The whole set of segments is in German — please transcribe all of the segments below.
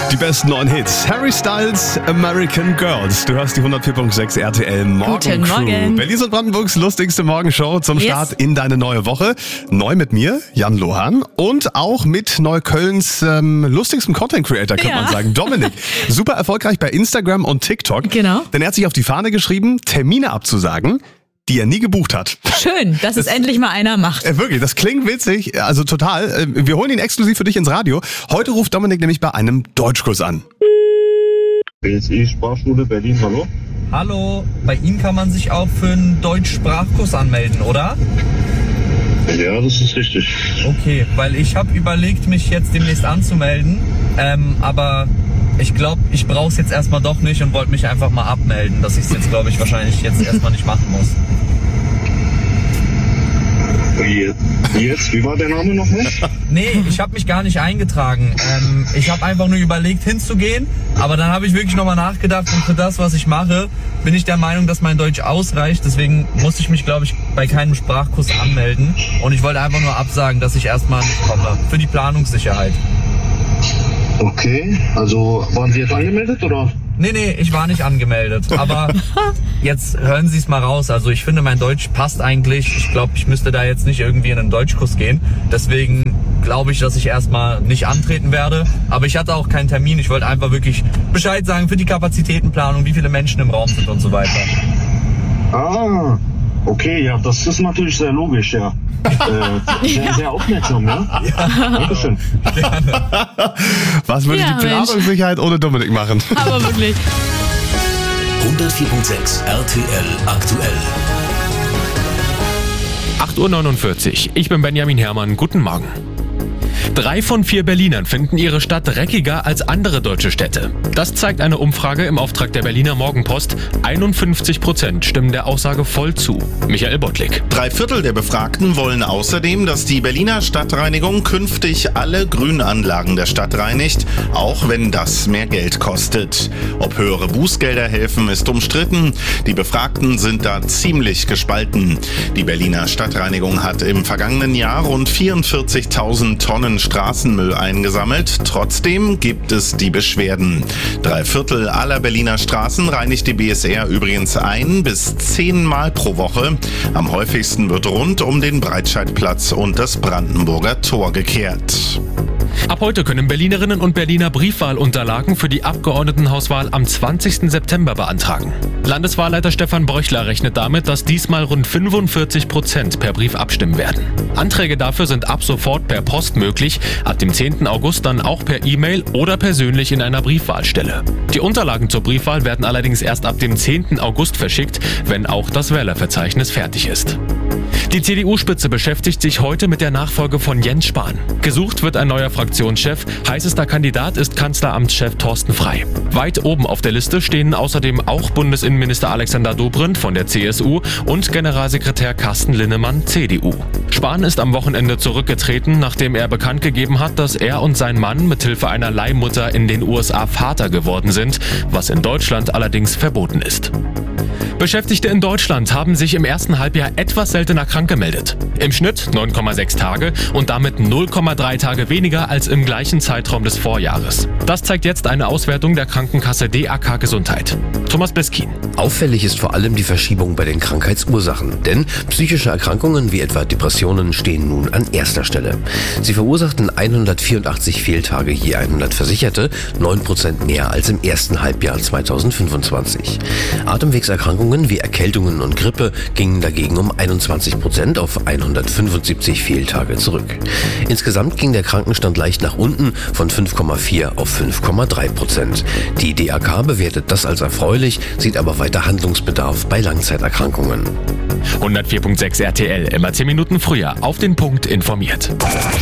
Die besten neuen Hits. Harry Styles, American Girls. Du hörst die 104.6 RTL Morgen Crew. Morgen. Berlin und Brandenburgs lustigste Morgenshow zum Start in deine neue Woche. Neu mit mir, Jan Lohan. Und auch mit Neuköllns lustigstem Content Creator, könnte man sagen. Dominik. Super erfolgreich bei Instagram und TikTok. Genau. Denn er hat sich auf die Fahne geschrieben, Termine abzusagen, die er nie gebucht hat. Schön, dass es endlich mal einer macht. Wirklich, das klingt witzig, also total. Wir holen ihn exklusiv für dich ins Radio. Heute ruft Dominik nämlich bei einem Deutschkurs an. BSI Sprachschule Berlin, hallo? Hallo, bei Ihnen kann man sich auch für einen Deutsch-Sprachkurs anmelden, oder? Ja, das ist richtig. Okay, weil ich habe überlegt, mich jetzt demnächst anzumelden, aber ich glaube, ich brauche es jetzt erstmal doch nicht und wollte mich einfach mal abmelden, dass ich es jetzt, glaube ich, wahrscheinlich jetzt erstmal nicht machen muss. Jetzt? Wie war der Name nochmal? Nee, ich habe mich gar nicht eingetragen. Ich habe einfach nur überlegt, hinzugehen, aber dann habe ich wirklich nochmal nachgedacht und für das, was ich mache, bin ich der Meinung, dass mein Deutsch ausreicht. Deswegen musste ich mich, glaube ich, bei keinem Sprachkurs anmelden und ich wollte einfach nur absagen, dass ich erstmal nicht komme. Für die Planungssicherheit. Okay, also waren Sie jetzt angemeldet oder? Nee, ich war nicht angemeldet, aber jetzt hören Sie es mal raus. Also ich finde, mein Deutsch passt eigentlich. Ich glaube, ich müsste da jetzt nicht irgendwie in einen Deutschkurs gehen. Deswegen glaube ich, dass ich erstmal nicht antreten werde. Aber ich hatte auch keinen Termin. Ich wollte einfach wirklich Bescheid sagen für die Kapazitätenplanung, wie viele Menschen im Raum sind und so weiter. Ah, okay, ja, das ist natürlich sehr logisch, ja. Sehr aufmerksam, ja? Dankeschön. Was würde Ja, die Planungssicherheit ohne Dominik machen? Aber wirklich. 104.6 RTL aktuell. 8:49 Uhr. Ich bin Benjamin Herrmann. Guten Morgen. 3 von 4 Berlinern finden ihre Stadt dreckiger als andere deutsche Städte. Das zeigt eine Umfrage im Auftrag der Berliner Morgenpost. 51% stimmen der Aussage voll zu. Michael Bottlik. 3/4 der Befragten wollen außerdem, dass die Berliner Stadtreinigung künftig alle Grünanlagen der Stadt reinigt, auch wenn das mehr Geld kostet. Ob höhere Bußgelder helfen, ist umstritten. Die Befragten sind da ziemlich gespalten. Die Berliner Stadtreinigung hat im vergangenen Jahr rund 44.000 Tonnen Straßenmüll eingesammelt. Trotzdem gibt es die Beschwerden. 3/4 aller Berliner Straßen reinigt die BSR übrigens 1 bis 10 Mal pro Woche. Am häufigsten wird rund um den Breitscheidplatz und das Brandenburger Tor gekehrt. Ab heute können Berlinerinnen und Berliner Briefwahlunterlagen für die Abgeordnetenhauswahl am 20. September beantragen. Landeswahlleiter Stefan Bröchler rechnet damit, dass diesmal rund 45% per Brief abstimmen werden. Anträge dafür sind ab sofort per Post möglich, ab dem 10. August dann auch per E-Mail oder persönlich in einer Briefwahlstelle. Die Unterlagen zur Briefwahl werden allerdings erst ab dem 10. August verschickt, wenn auch das Wählerverzeichnis fertig ist. Die CDU-Spitze beschäftigt sich heute mit der Nachfolge von Jens Spahn. Gesucht wird ein neuer Fraktionschef. Heißester Kandidat ist Kanzleramtschef Thorsten Frey. Weit oben auf der Liste stehen außerdem auch Bundesinnenminister Alexander Dobrindt von der CSU und Generalsekretär Carsten Linnemann, CDU. Spahn ist am Wochenende zurückgetreten, nachdem er bekannt gegeben hat, dass er und sein Mann mithilfe einer Leihmutter in den USA Vater geworden sind, was in Deutschland allerdings verboten ist. Beschäftigte in Deutschland haben sich im ersten Halbjahr etwas seltener krank gemeldet. Im Schnitt 9,6 Tage und damit 0,3 Tage weniger als im gleichen Zeitraum des Vorjahres. Das zeigt jetzt eine Auswertung der Krankenkasse DAK Gesundheit. Thomas Beskin. Auffällig ist vor allem die Verschiebung bei den Krankheitsursachen, denn psychische Erkrankungen wie etwa Depressionen stehen nun an erster Stelle. Sie verursachten 184 Fehltage je 100 Versicherte, 9% mehr als im ersten Halbjahr 2025. Atemwegserkrankungen wie Erkältungen und Grippe gingen dagegen um 21% auf 175 Fehltage zurück. Insgesamt ging der Krankenstand leicht nach unten von 5,4 auf 5,3%. Die DAK bewertet das als erfreulich, sieht aber weiter Handlungsbedarf bei Langzeiterkrankungen. 104.6 RTL, immer 10 Minuten früher, auf den Punkt informiert.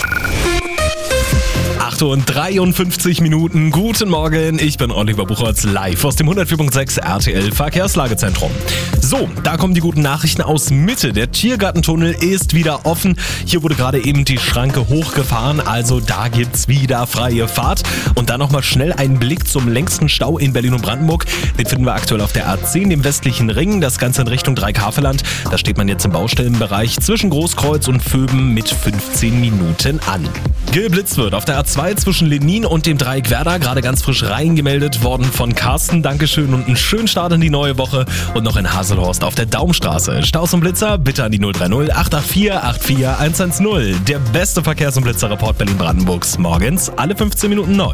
8:53 Uhr. Guten Morgen, ich bin Oliver Buchholz, live aus dem 104.6 RTL Verkehrslagezentrum. So, da kommen die guten Nachrichten aus Mitte. Der Tiergartentunnel ist wieder offen. Hier wurde gerade eben die Schranke hochgefahren, also da gibt's wieder freie Fahrt. Und dann nochmal schnell einen Blick zum längsten Stau in Berlin und Brandenburg. Den finden wir aktuell auf der A10, dem westlichen Ring. Das Ganze in Richtung Dreikaveland. Da steht man jetzt im Baustellenbereich zwischen Großkreuz und Vöben mit 15 Minuten an. Geblitzt wird auf der A2 zwischen Lenin und dem Dreieck Werder. Gerade ganz frisch reingemeldet worden von Carsten. Dankeschön und einen schönen Start in die neue Woche. Und noch in Haselhorst auf der Daumstraße. Staus und Blitzer bitte an die 030 884 84 110. Der beste Verkehrs- und Blitzerreport Berlin-Brandenburgs. Morgens alle 15 Minuten neu.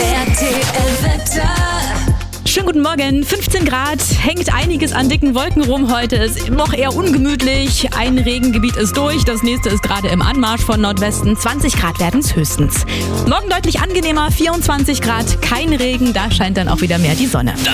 Schönen guten Morgen, 15 Grad, hängt einiges an dicken Wolken rum heute, ist noch eher ungemütlich, ein Regengebiet ist durch, das nächste ist gerade im Anmarsch von Nordwesten, 20 Grad werden es höchstens. Morgen deutlich angenehmer, 24 Grad, kein Regen, da scheint dann auch wieder mehr die Sonne.